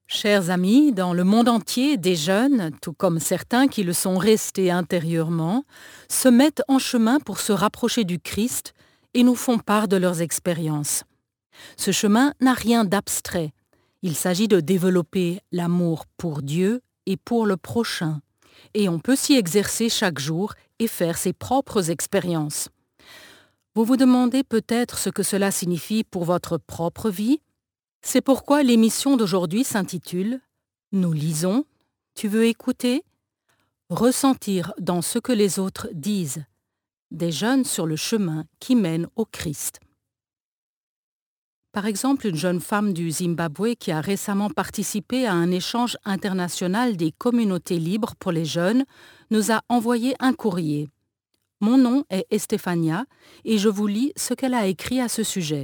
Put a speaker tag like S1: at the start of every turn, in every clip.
S1: Chers amis, dans le monde entier, des jeunes, tout comme certains qui le sont restés intérieurement, se mettent en chemin pour se rapprocher du Christ et nous font part de leurs expériences. Ce chemin n'a rien d'abstrait. Il s'agit de développer l'amour pour Dieu et pour le prochain. Et on peut s'y exercer chaque jour et faire ses propres expériences. Vous vous demandez peut-être ce que cela signifie pour votre propre vie? C'est pourquoi l'émission d'aujourd'hui s'intitule « Nous lisons, tu veux écouter ?» Ressentir dans ce que les autres disent. Des jeunes sur le chemin qui mène au Christ. Par exemple, une jeune femme du Zimbabwe qui a récemment participé à un échange international des communautés libres pour les jeunes nous a envoyé un courrier. Mon nom est Estefania et je vous lis ce qu'elle a écrit à ce sujet.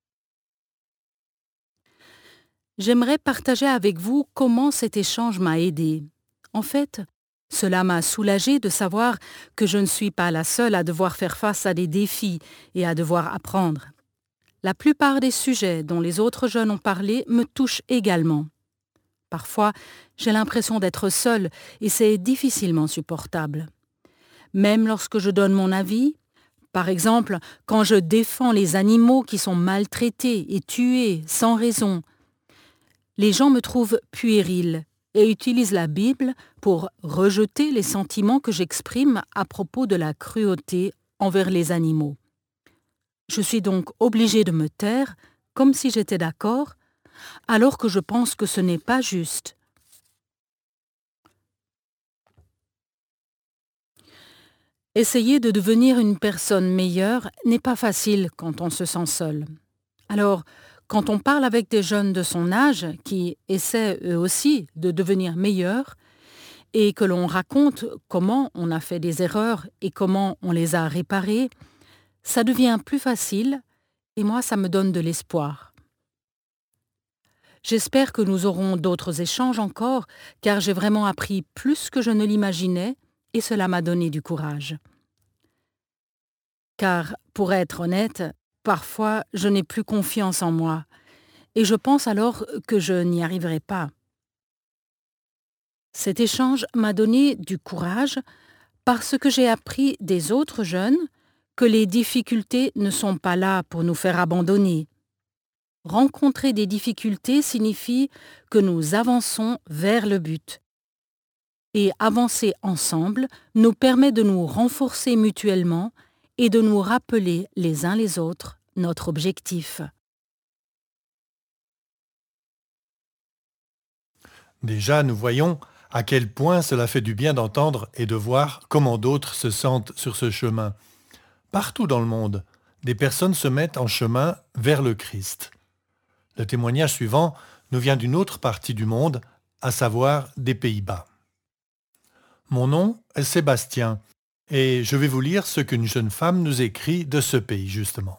S1: J'aimerais partager avec vous comment cet échange m'a aidé. En fait, cela m'a soulagée de savoir que je ne suis pas la seule à devoir faire face à des défis et à devoir apprendre. La plupart des sujets dont les autres jeunes ont parlé me touchent également. Parfois, j'ai l'impression d'être seule et c'est difficilement supportable. Même lorsque je donne mon avis, par exemple, quand je défends les animaux qui sont maltraités et tués sans raison, les gens me trouvent puérile et utilisent la Bible pour rejeter les sentiments que j'exprime à propos de la cruauté envers les animaux. Je suis donc obligée de me taire, comme si j'étais d'accord, alors que je pense que ce n'est pas juste. Essayer de devenir une personne meilleure n'est pas facile quand on se sent seul. Alors, quand on parle avec des jeunes de son âge qui essaient eux aussi de devenir meilleurs et que l'on raconte comment on a fait des erreurs et comment on les a réparées, ça devient plus facile et moi ça me donne de l'espoir. J'espère que nous aurons d'autres échanges encore car j'ai vraiment appris plus que je ne l'imaginais et cela m'a donné du courage. Car, pour être honnête, parfois je n'ai plus confiance en moi et je pense alors que je n'y arriverai pas. Cet échange m'a donné du courage parce que j'ai appris des autres jeunes que les difficultés ne sont pas là pour nous faire abandonner. Rencontrer des difficultés signifie que nous avançons vers le but. Et avancer ensemble nous permet de nous renforcer mutuellement et de nous rappeler les uns les autres notre objectif.
S2: Déjà, nous voyons à quel point cela fait du bien d'entendre et de voir comment d'autres se sentent sur ce chemin. Partout dans le monde, des personnes se mettent en chemin vers le Christ. Le témoignage suivant nous vient d'une autre partie du monde, à savoir des Pays-Bas. Mon nom est Sébastien et je vais vous lire ce qu'une jeune femme nous écrit de ce pays justement.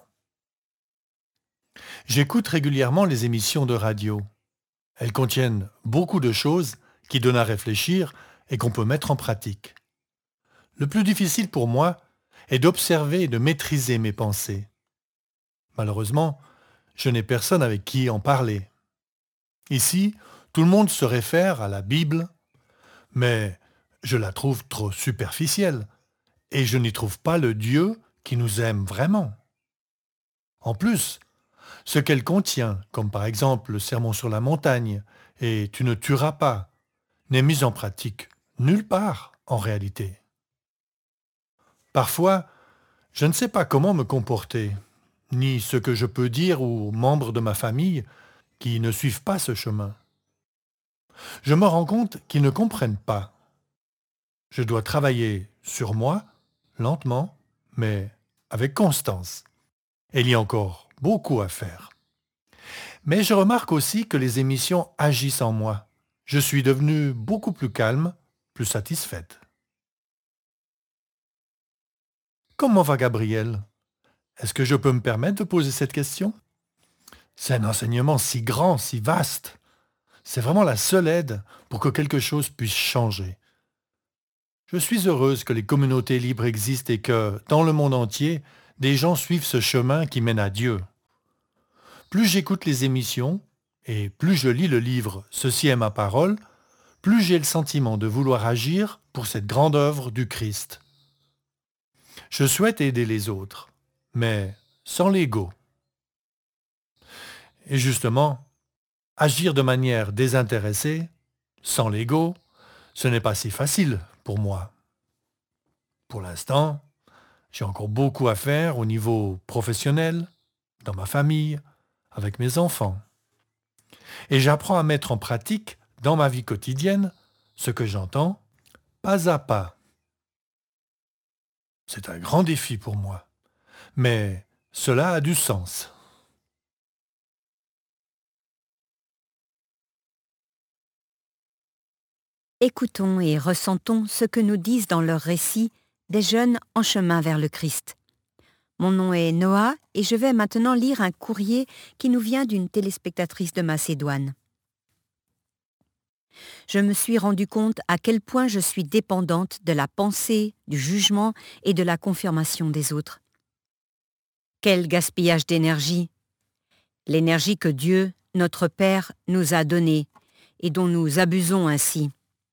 S2: J'écoute régulièrement les émissions de radio. Elles contiennent beaucoup de choses qui donnent à réfléchir et qu'on peut mettre en pratique. Le plus difficile pour moi est d'observer et de maîtriser mes pensées. Malheureusement, je n'ai personne avec qui en parler. Ici, tout le monde se réfère à la Bible, mais je la trouve trop superficielle et je n'y trouve pas le Dieu qui nous aime vraiment. En plus, ce qu'elle contient, comme par exemple le sermon sur la montagne et tu ne tueras pas, n'est mis en pratique nulle part en réalité. Parfois, je ne sais pas comment me comporter, ni ce que je peux dire aux membres de ma famille qui ne suivent pas ce chemin. Je me rends compte qu'ils ne comprennent pas. Je dois travailler sur moi, lentement, mais avec constance. Et il y a encore beaucoup à faire. Mais je remarque aussi que les émissions agissent en moi. Je suis devenue beaucoup plus calme, plus satisfaite. Comment va Gabriel? Est-ce que je peux me permettre de poser cette question? C'est un enseignement si grand, si vaste. C'est vraiment la seule aide pour que quelque chose puisse changer. Je suis heureuse que les communautés libres existent et que, dans le monde entier, des gens suivent ce chemin qui mène à Dieu. Plus j'écoute les émissions, Et plus je lis le livre Ceci est ma parole, plus j'ai le sentiment de vouloir agir pour cette grande œuvre du Christ. Je souhaite aider les autres, mais sans l'ego. Et justement, agir de manière désintéressée, sans l'ego, ce n'est pas si facile pour moi. Pour l'instant, j'ai encore beaucoup à faire au niveau professionnel, dans ma famille, avec mes enfants. Et j'apprends à mettre en pratique, dans ma vie quotidienne, ce que j'entends pas à pas. C'est un grand défi pour moi, mais cela a du sens.
S3: Écoutons et ressentons ce que nous disent dans leur récit des jeunes en chemin vers le Christ. Mon nom est Noah et je vais maintenant lire un courrier qui nous vient d'une téléspectatrice de Macédoine. Je me suis rendu compte à quel point je suis dépendante de la pensée, du jugement et de la confirmation des autres. Quel gaspillage d'énergie! L'énergie que Dieu, notre Père, nous a donnée et dont nous abusons ainsi.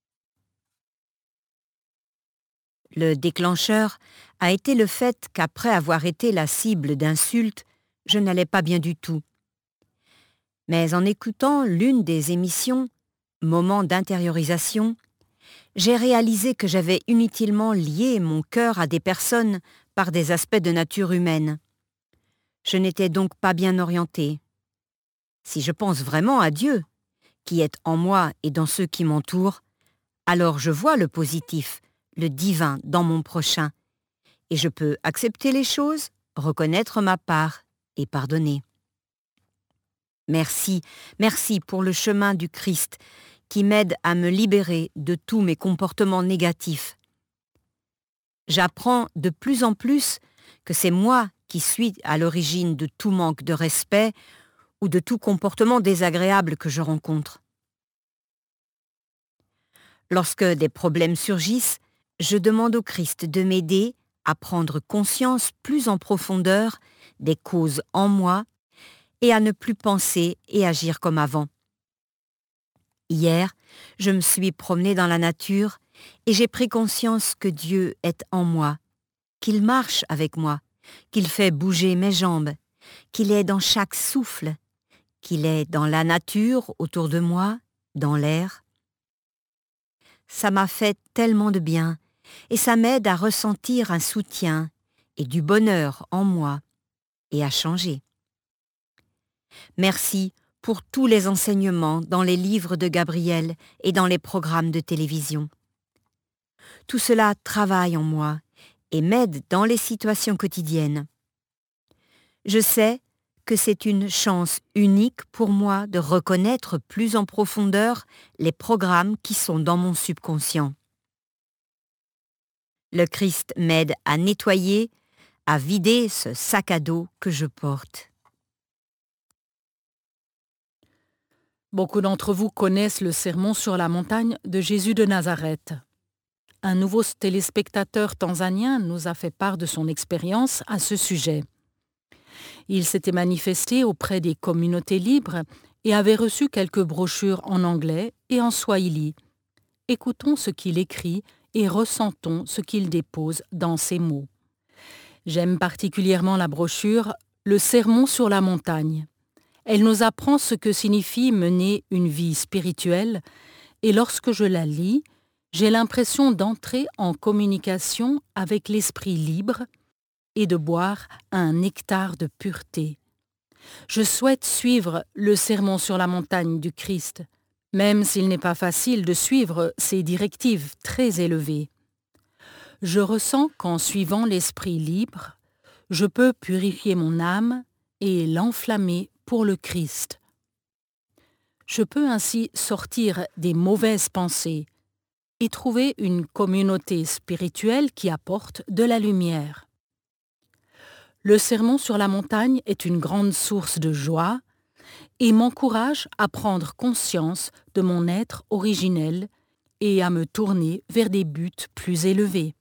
S3: Le déclencheur a été le fait qu'après avoir été la cible d'insultes, je n'allais pas bien du tout. Mais en écoutant l'une des émissions, Moment d'intériorisation, j'ai réalisé que j'avais inutilement lié mon cœur à des personnes par des aspects de nature humaine. Je n'étais donc pas bien orientée. Si je pense vraiment à Dieu, qui est en moi et dans ceux qui m'entourent, alors je vois le positif, le divin dans mon prochain, et je peux accepter les choses, reconnaître ma part et pardonner. Merci, merci pour le chemin du Christ qui m'aide à me libérer de tous mes comportements négatifs. J'apprends de plus en plus que c'est moi qui suis à l'origine de tout manque de respect ou de tout comportement désagréable que je rencontre. Lorsque des problèmes surgissent, je demande au Christ de m'aider à prendre conscience plus en profondeur des causes en moi et à ne plus penser et agir comme avant. Hier, je me suis promenée dans la nature et j'ai pris conscience que Dieu est en moi, qu'il marche avec moi, qu'il fait bouger mes jambes, qu'il est dans chaque souffle, qu'il est dans la nature autour de moi, dans l'air. Ça m'a fait tellement de bien et ça m'aide à ressentir un soutien et du bonheur en moi et à changer. Merci pour tous les enseignements dans les livres de Gabriel et dans les programmes de télévision. Tout cela travaille en moi et m'aide dans les situations quotidiennes. Je sais que c'est une chance unique pour moi de reconnaître plus en profondeur les programmes qui sont dans mon subconscient. Le Christ m'aide à nettoyer, à vider ce sac à dos que je porte.
S1: Beaucoup d'entre vous connaissent le sermon sur la montagne de Jésus de Nazareth. Un nouveau téléspectateur tanzanien nous a fait part de son expérience à ce sujet. Il s'était manifesté auprès des communautés libres et avait reçu quelques brochures en anglais et en swahili. Écoutons ce qu'il écrit et ressentons ce qu'il dépose dans ces mots. J'aime particulièrement la brochure « Le sermon sur la montagne ». Elle nous apprend ce que signifie mener une vie spirituelle et lorsque je la lis, j'ai l'impression d'entrer en communication avec l'esprit libre et de boire un nectar de pureté. Je souhaite suivre le sermon sur la montagne du Christ, même s'il n'est pas facile de suivre ses directives très élevées. Je ressens qu'en suivant l'esprit libre, je peux purifier mon âme et l'enflammer pour le Christ. Je peux ainsi sortir des mauvaises pensées et trouver une communauté spirituelle qui apporte de la lumière. Le sermon sur la montagne est une grande source de joie et m'encourage à prendre conscience de mon être originel et à me tourner vers des buts plus élevés.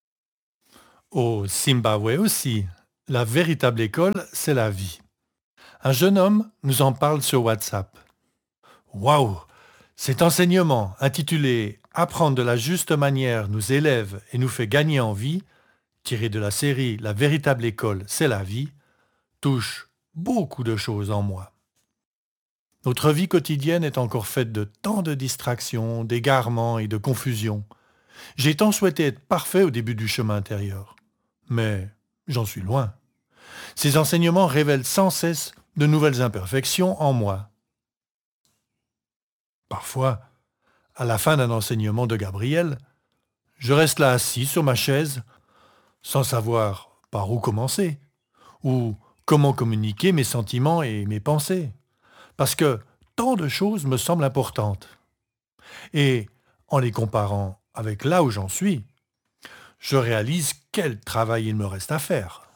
S2: Au Zimbabwe aussi, la véritable école, c'est la vie. Un jeune homme nous en parle sur WhatsApp. Waouh! Cet enseignement, intitulé Apprendre de la juste manière nous élève et nous fait gagner en vie, tiré de la série La véritable école, c'est la vie, touche beaucoup de choses en moi. Notre vie quotidienne est encore faite de tant de distractions, d'égarements et de confusions. J'ai tant souhaité être parfait au début du chemin intérieur. Mais j'en suis loin. Ces enseignements révèlent sans cesse de nouvelles imperfections en moi. Parfois, à la fin d'un enseignement de Gabriel, je reste là assis sur ma chaise, sans savoir par où commencer, ou comment communiquer mes sentiments et mes pensées, parce que tant de choses me semblent importantes. Et en les comparant avec là où j'en suis, je réalise quel travail il me reste à faire.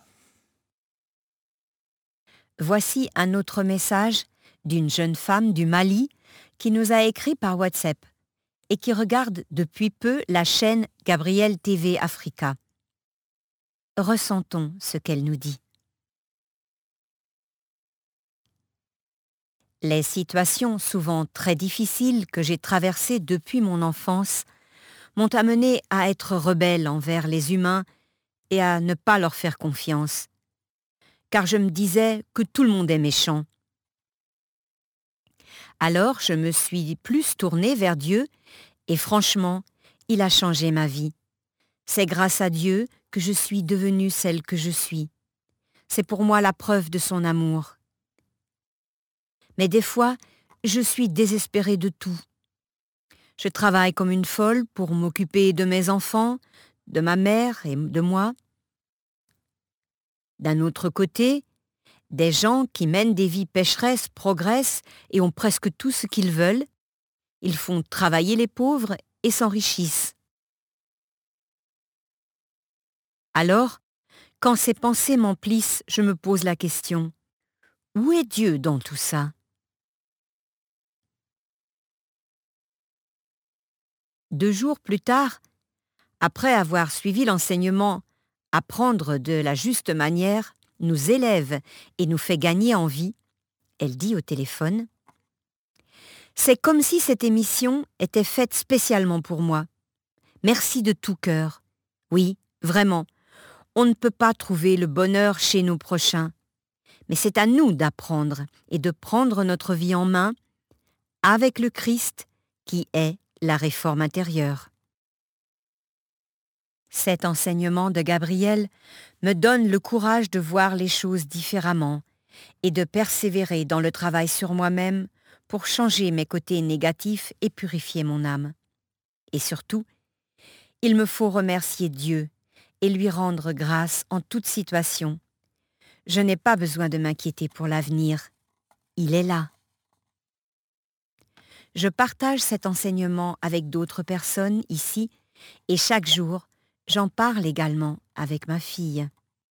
S3: Voici un autre message d'une jeune femme du Mali qui nous a écrit par WhatsApp et qui regarde depuis peu la chaîne Gabriel TV Africa. Ressentons ce qu'elle nous dit. Les situations souvent très difficiles que j'ai traversées depuis mon enfance m'ont amené à être rebelle envers les humains et à ne pas leur faire confiance, car je me disais que tout le monde est méchant. Alors je me suis plus tournée vers Dieu et franchement, il a changé ma vie. C'est grâce à Dieu que je suis devenue celle que je suis. C'est pour moi la preuve de son amour. Mais des fois, je suis désespérée de tout. Je travaille comme une folle pour m'occuper de mes enfants, de ma mère et de moi. D'un autre côté, des gens qui mènent des vies pécheresses progressent et ont presque tout ce qu'ils veulent. Ils font travailler les pauvres et s'enrichissent. Alors, quand ces pensées m'emplissent, je me pose la question, où est Dieu dans tout ça ? 2 jours plus tard, après avoir suivi l'enseignement « Apprendre de la juste manière nous élève et nous fait gagner en vie », elle dit au téléphone, « C'est comme si cette émission était faite spécialement pour moi. Merci de tout cœur. Oui, vraiment, on ne peut pas trouver le bonheur chez nos prochains. Mais c'est à nous d'apprendre et de prendre notre vie en main avec le Christ qui est la réforme intérieure. » Cet enseignement de Gabriel me donne le courage de voir les choses différemment et de persévérer dans le travail sur moi-même pour changer mes côtés négatifs et purifier mon âme. Et surtout, il me faut remercier Dieu et lui rendre grâce en toute situation. Je n'ai pas besoin de m'inquiéter pour l'avenir. Il est là. Je partage cet enseignement avec d'autres personnes ici et chaque jour, j'en parle également avec ma fille.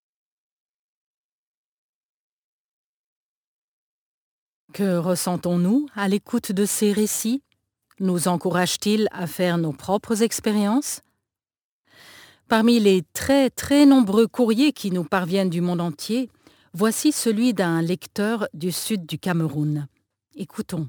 S1: Que ressentons-nous à l'écoute de ces récits ? Nous encourage-t-il à faire nos propres expériences ? Parmi les très très nombreux courriers qui nous parviennent du monde entier, voici celui d'un lecteur du sud du Cameroun. Écoutons.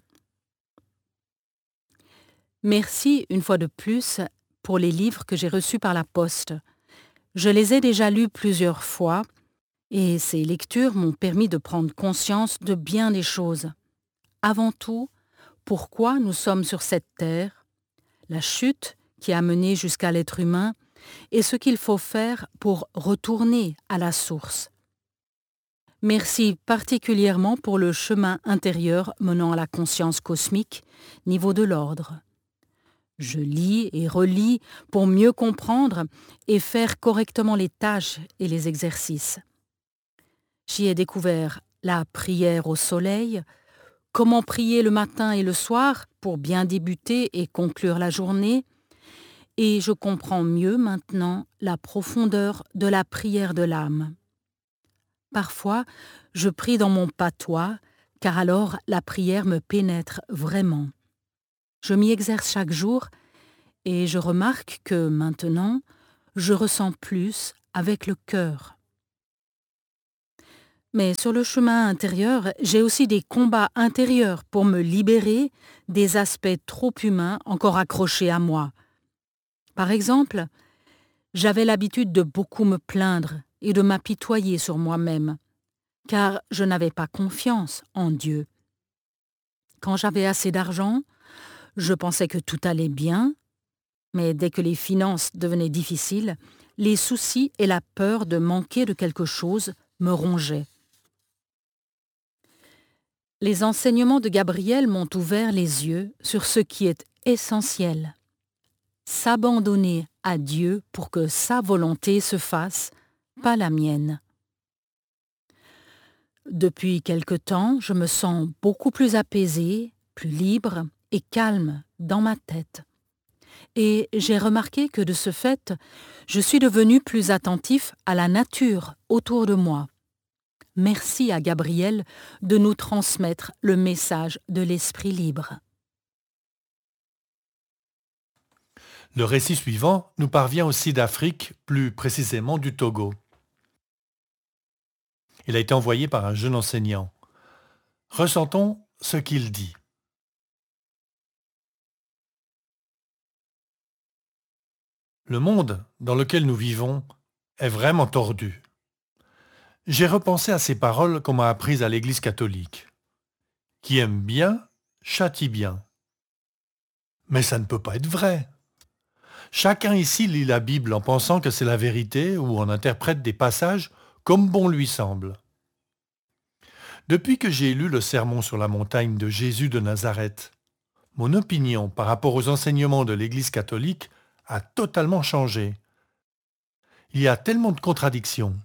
S1: Merci une fois de plus pour les livres que j'ai reçus par la poste. Je les ai déjà lus plusieurs fois et ces lectures m'ont permis de prendre conscience de bien des choses. Avant tout, pourquoi nous sommes sur cette terre, la chute qui a mené jusqu'à l'être humain et ce qu'il faut faire pour retourner à la source. Merci particulièrement pour le chemin intérieur menant à la conscience cosmique, niveau de l'ordre. Je lis et relis pour mieux comprendre et faire correctement les tâches et les exercices. J'y ai découvert la prière au soleil, comment prier le matin et le soir pour bien débuter et conclure la journée, et je comprends mieux maintenant la profondeur de la prière de l'âme. Parfois, je prie dans mon patois, car alors la prière me pénètre vraiment. Je m'y exerce chaque jour et je remarque que maintenant, je ressens plus avec le cœur. Mais sur le chemin intérieur, j'ai aussi des combats intérieurs pour me libérer des aspects trop humains encore accrochés à moi. Par exemple, j'avais l'habitude de beaucoup me plaindre et de m'apitoyer sur moi-même, car je n'avais pas confiance en Dieu. Quand j'avais assez d'argent, je pensais que tout allait bien, mais dès que les finances devenaient difficiles, les soucis et la peur de manquer de quelque chose me rongeaient. Les enseignements de Gabriel m'ont ouvert les yeux sur ce qui est essentiel. S'abandonner à Dieu pour que sa volonté se fasse, pas la mienne. Depuis quelque temps, je me sens beaucoup plus apaisée, plus libre et calme dans ma tête. Et j'ai remarqué que de ce fait, je suis devenu plus attentif à la nature autour de moi. Merci à Gabriel de nous transmettre le message de l'esprit libre.
S2: Le récit suivant nous parvient aussi d'Afrique, plus précisément du Togo. Il a été envoyé par un jeune enseignant. Ressentons ce qu'il dit. Le monde dans lequel nous vivons est vraiment tordu. J'ai repensé à ces paroles qu'on m'a apprises à l'Église catholique. Qui aime bien, châtie bien. Mais ça ne peut pas être vrai. Chacun ici lit la Bible en pensant que c'est la vérité ou en interprète des passages comme bon lui semble. Depuis que j'ai lu le sermon sur la montagne de Jésus de Nazareth, mon opinion par rapport aux enseignements de l'Église catholique a totalement changé. Il y a tellement de contradictions.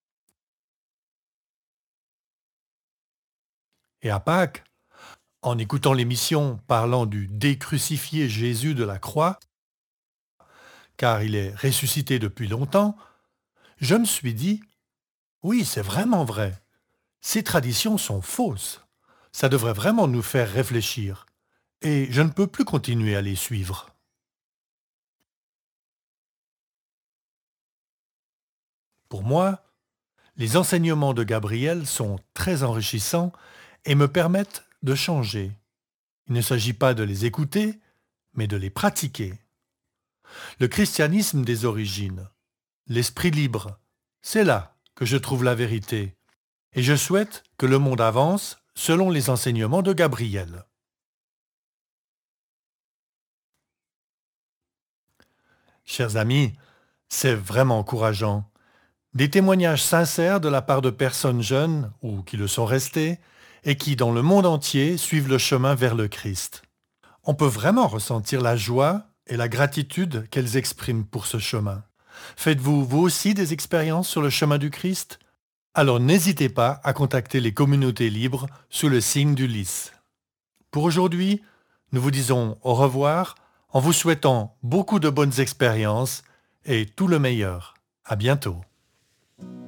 S2: Et à Pâques, en écoutant l'émission parlant du décrucifié Jésus de la croix, car il est ressuscité depuis longtemps, je me suis dit, oui, c'est vraiment vrai. Ces traditions sont fausses. Ça devrait vraiment nous faire réfléchir. Et je ne peux plus continuer à les suivre. Pour moi, les enseignements de Gabriel sont très enrichissants et me permettent de changer. Il ne s'agit pas de les écouter, mais de les pratiquer. Le christianisme des origines, l'esprit libre, c'est là que je trouve la vérité. Et je souhaite que le monde avance selon les enseignements de Gabriel. Chers amis, c'est vraiment encourageant. Des témoignages sincères de la part de personnes jeunes, ou qui le sont restées, et qui, dans le monde entier, suivent le chemin vers le Christ. On peut vraiment ressentir la joie et la gratitude qu'elles expriment pour ce chemin. Faites-vous, vous aussi, des expériences sur le chemin du Christ ? Alors n'hésitez pas à contacter les communautés libres sous le signe du lys. Pour aujourd'hui, nous vous disons au revoir en vous souhaitant beaucoup de bonnes expériences et tout le meilleur. À bientôt.